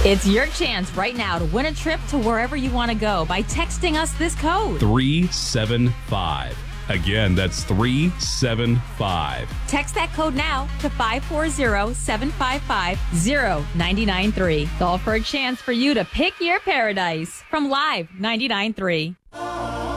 It's your chance right now to win a trip to wherever you want to go by texting us this code. 375. Again, that's 375. Text that code now to 540-755-0993. Call for a chance for you to pick your paradise from Live 99.3.